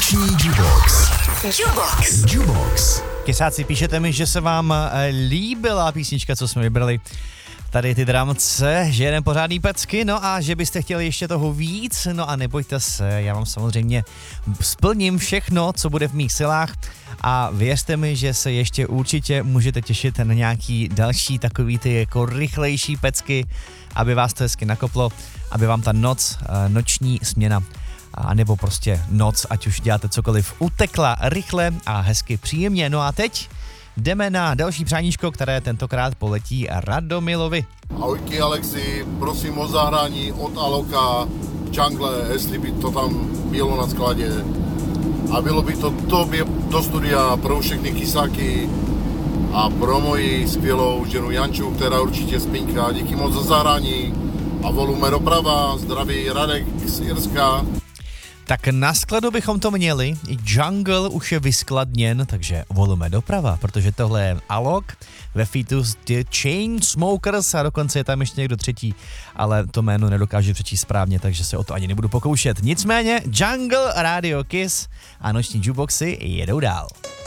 Noční Jukebox. Jukebox. Kysáci, píšete mi, že se vám líbila písnička, co jsme vybrali. Tady ty dramce, že jeden pořádný pecky, no a že byste chtěli ještě toho víc, no a nebojte se, já vám samozřejmě splním všechno, co bude v mých silách a věřte mi, že se ještě určitě můžete těšit na nějaký další takový ty jako rychlejší pecky, aby vás to hezky nakoplo, aby vám ta noční směna a nebo prostě noc, ať už děláte cokoliv, utekla rychle a hezky příjemně. No a teď jdeme na další přáníčko, které tentokrát poletí Radomilovi. Ahojky Alexi, prosím o zahrání od Aloka, Jungle, jestli by to tam bylo na skladě. A bylo by to tobě do studia pro všechny kysáky a pro moji skvělou ženu Janču, která určitě spinká. Díky moc za zahrání a volume doprava, zdraví Radek z Irska. Tak na skladu bychom to měli, Jungle už je vyskladněn, takže volume doprava, protože tohle je Alok ve featu s The Chainsmokers a dokonce je tam ještě někdo třetí, ale to jméno nedokážu přečíst správně, takže se o to ani nebudu pokoušet. Nicméně Jungle, Radio Kiss a noční jukeboxy jedou dál.